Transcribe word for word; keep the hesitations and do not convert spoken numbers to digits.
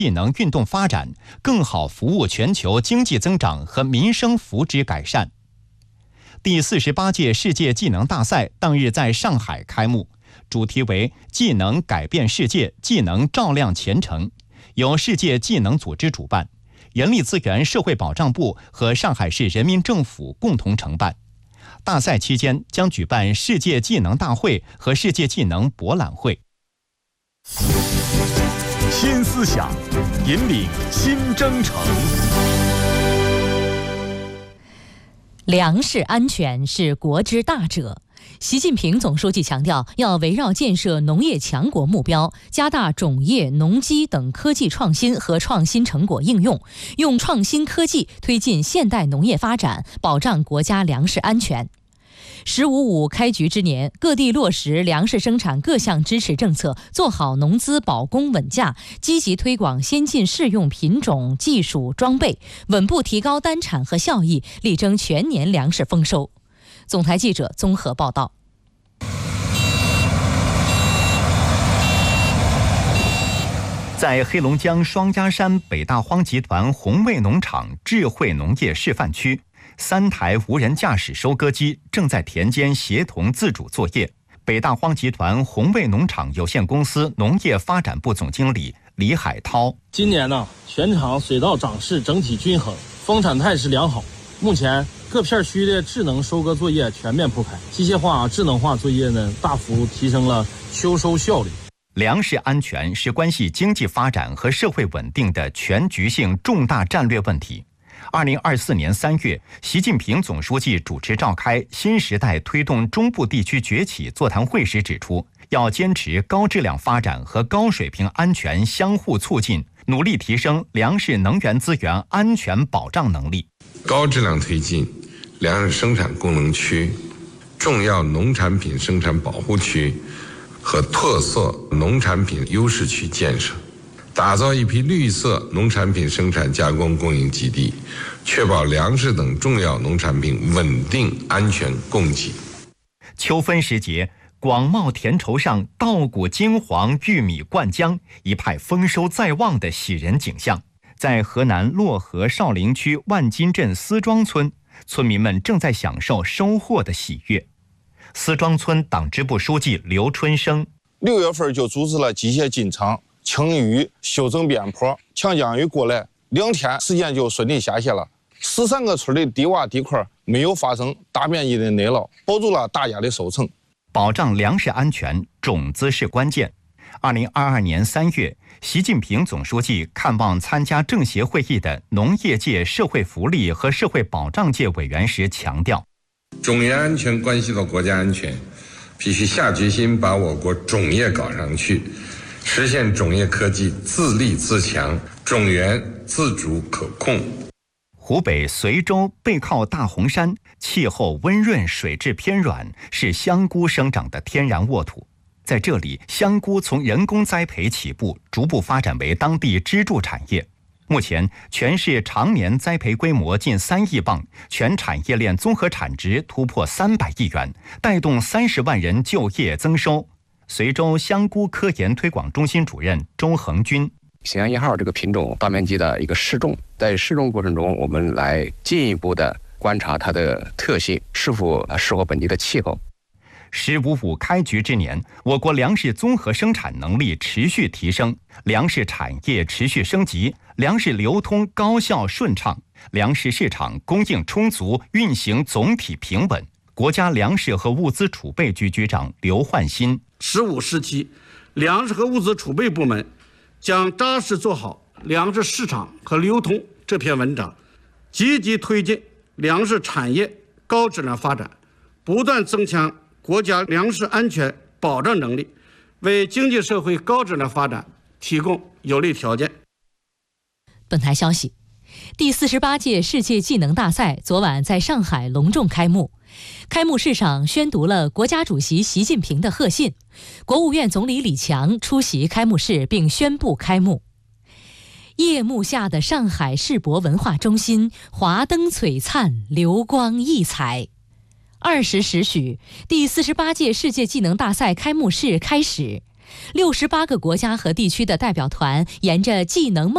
技能运动发展，更好服务全球经济增长和民生福祉改善。第四十八届世界技能大赛当日在上海开幕，主题为“技能改变世界，技能照亮前程”，由世界技能组织主办，人力资源社会保障部和上海市人民政府共同承办。大赛期间将举办世界技能大会和世界技能博览会。 新思想，引领新征程。 粮食安全是国之大者。习近平总书记强调，要围绕建设农业强国目标，加大种业、农机等科技创新和创新成果应用，用创新科技推进现代农业发展，保障国家粮食安全。十五五开局之年，各地落实粮食生产各项支持政策，做好农资保供稳价，积极推广先进适用品种、技术、装备，稳步提高单产和效益，力争全年粮食丰收。总台记者综合报道。 在黑龙江双鸭山北大荒集团红卫农场智慧农业示范区，三台无人驾驶收割机正在田间协同自主作业。北大荒集团红卫农场有限公司农业发展部总经理李海涛： 今年呢，全场水稻长势整体均衡，丰产态势良好。目前各片区的智能收割作业全面铺开，机械化、智能化作业呢，大幅提升了秋收效率。 粮食安全是关系经济发展和社会稳定的全局性重大战略问题。二零二四年三月，习近平总书记主持召开新时代推动中部地区崛起座谈会时指出，要坚持高质量发展和高水平安全相互促进，努力提升粮食能源资源安全保障能力， 高质量推进粮食生产功能区、重要农产品生产保护区和特色农产品优势区建设，打造一批绿色农产品生产加工供应基地，确保粮食等重要农产品稳定安全供给。 秋分时节，广袤田畴上稻谷金黄，玉米灌浆，一派丰收在望的喜人景象。在河南漯河少陵区万金镇思庄村，村民们正在享受收获的喜悦。思庄村党支部书记刘春生： 六月份就组织了机械进场、清淤、修整边坡，强降雨过来，两天时间就顺利下雪了。十三个村的低洼地块没有发生大面积的内涝，保住了大家的收成。 保障粮食安全，种子是关键。二零二二年三月，习近平总书记看望参加政协会议的农业界、社会福利和社会保障界委员时强调， 种业安全关系到国家安全，必须下决心把我国种业搞上去，实现种业科技自立自强，种源自主可控。 湖北随州背靠大红山，气候温润，水质偏软，是香菇生长的天然沃土。在这里，香菇从人工栽培起步，逐步发展为当地支柱产业。目前，全市常年栽培规模近三亿磅，全产业链综合产值突破三百亿元，带动三十万人就业增收。随州香菇科研推广中心主任周恒军： 咸阳一号这个品种大面积的一个试种，在试种过程中，我们来进一步的观察它的特性是否适合本地的气候。 十五五开局之年，我国粮食综合生产能力持续提升，粮食产业持续升级，粮食流通高效顺畅，粮食市场供应充足，运行总体平稳。国家粮食和物资储备局局长刘焕新： 十五时期，粮食和物资储备部门将扎实做好粮食市场和流通这篇文章，积极推进粮食产业高质量发展，不断增强国家粮食安全保障能力，为经济社会高质量发展提供有利条件。 本台消息，第四十八届世界技能大赛昨晚在上海隆重开幕。开幕式上宣读了国家主席习近平的贺信，国务院总理李强出席开幕式并宣布开幕。夜幕下的上海世博文化中心，华灯璀璨，流光溢彩。二十时许，第四十八届世界技能大赛开幕式开始，六十八个国家和地区的代表团沿着技能梦